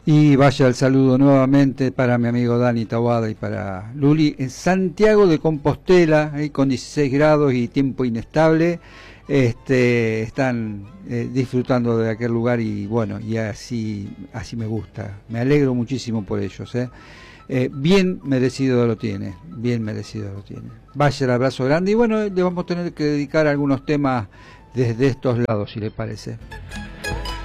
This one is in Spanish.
Y vaya el saludo nuevamente para mi amigo Dani Tawada y para Luli en Santiago de Compostela, ahí con 16 grados y tiempo inestable. Están disfrutando de aquel lugar y bueno, y así me gusta. Me alegro muchísimo por ellos. Bien merecido lo tiene, bien merecido lo tiene. Vaya el abrazo grande y bueno, le vamos a tener que dedicar algunos temas desde estos lados, si le parece.